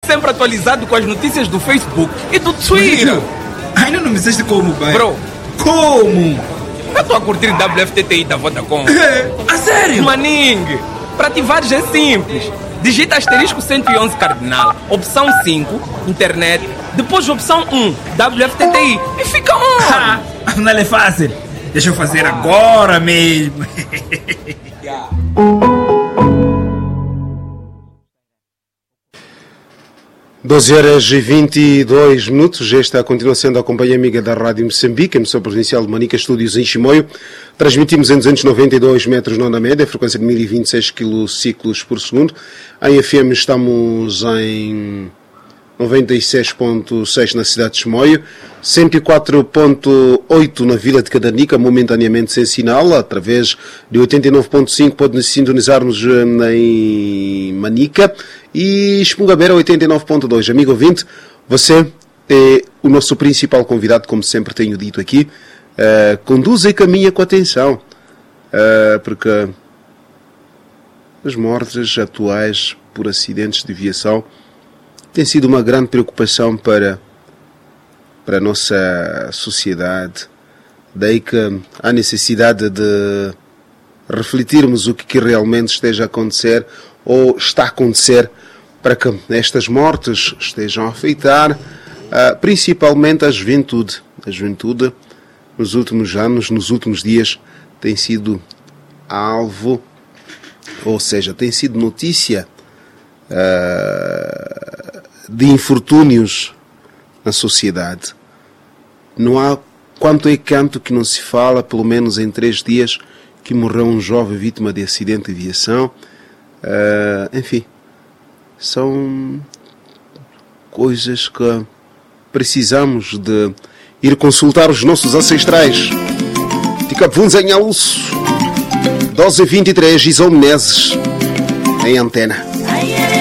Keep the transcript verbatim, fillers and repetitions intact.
Sempre atualizado com as notícias do Facebook e do Twitter. Ainda não me disseste como, pai? Bro, como? Eu estou a curtir W F T T I da Vodacom. É, a sério? Maning, para ativares é simples. Digita asterisco cento e onze cardinal, opção cinco, internet, depois opção um, W F T T I e fica on. Ah, não é fácil. Deixa eu fazer agora mesmo. doze horas e vinte e dois minutos. Esta continua sendo a companhia amiga da Rádio Moçambique, emissora provincial de Manica, estúdios em Chimoio. Transmitimos em duzentos e noventa e dois metros na onda média, frequência de mil e vinte e seis quilociclos por segundo. Em F M estamos em noventa e seis ponto seis na cidade de Chimoio, cento e quatro ponto oito na Vila de Cadanica, momentaneamente sem sinal. Através de oitenta e nove ponto cinco pode sintonizar-nos em Manica e Espungabera oitenta e nove ponto dois. Amigo ouvinte, você é o nosso principal convidado, como sempre tenho dito aqui. Uh, conduza e caminha com atenção, uh, porque as mortes atuais por acidentes de viação tem sido uma grande preocupação para, para a nossa sociedade. Daí que há necessidade de refletirmos o que, que realmente esteja a acontecer ou está a acontecer para que estas mortes estejam a afetar uh, principalmente a juventude. A juventude, nos últimos anos, nos últimos dias, tem sido alvo, ou seja, tem sido notícia uh, de infortúnios na sociedade. Não há quanto é canto que não se fala, pelo menos em três dias, que morreu um jovem vítima de acidente de aviação. Uh, enfim, são coisas que precisamos de ir consultar os nossos ancestrais. Ticapvuns em Alço, doze e vinte e três, Isomneses, em antena.